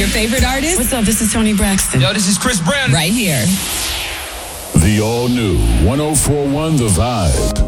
favorite artist? What's up? This is Toni Braxton. Yo, this is Chris Brown. Right here. The all-new 104.1 The Vibe.